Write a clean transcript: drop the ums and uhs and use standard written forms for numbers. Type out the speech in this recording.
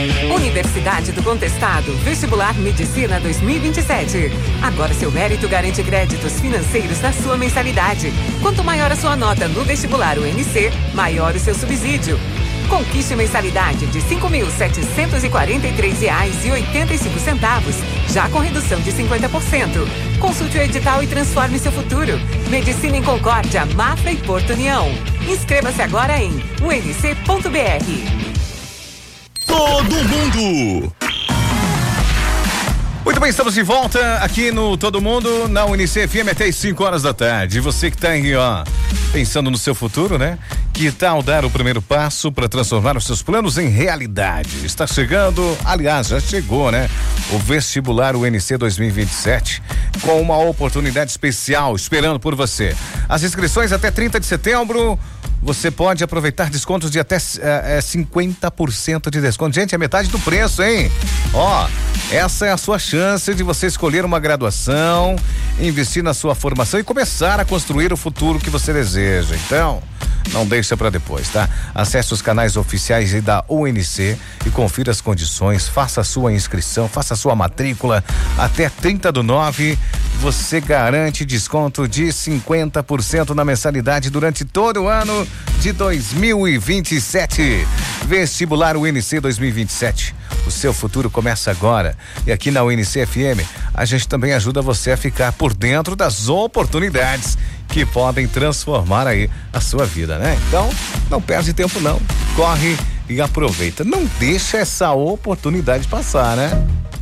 Universidade do Contestado, Vestibular Medicina 2027. Agora seu mérito garante créditos financeiros na sua mensalidade. Quanto maior a sua nota no vestibular UNC, maior o seu subsídio. Conquiste mensalidade de R$ 5.743,85, já com redução de 50%. Consulte o edital e transforme seu futuro. Medicina em Concórdia, Mafra e Porto União. Inscreva-se agora em unc.br. Todo mundo. Muito bem, estamos de volta aqui no Todo Mundo, na UNC FM até as 5 horas da tarde. Você que está aí, ó, pensando no seu futuro, né? Que tal dar o primeiro passo para transformar os seus planos em realidade? Está chegando, aliás, já chegou, né? O Vestibular UNC 2027, com uma oportunidade especial esperando por você. As inscrições até 30 de setembro. Você pode aproveitar descontos de até 50% de desconto. Gente, é metade do preço, hein? Ó, essa é a sua chance de você escolher uma graduação, investir na sua formação e começar a construir o futuro que você deseja. Então, não deixa para depois, tá? Acesse os canais oficiais da UNC e confira as condições, faça a sua inscrição, faça a sua matrícula. Até 30/9, você garante desconto de 50% na mensalidade durante todo o ano de 2027. Vestibular UNC 2027. O seu futuro começa agora. E aqui na UNC FM, a gente também ajuda você a ficar por dentro das oportunidades que podem transformar aí a sua vida, né? Então, não perde tempo não. Corre e aproveita. Não deixa essa oportunidade passar, né?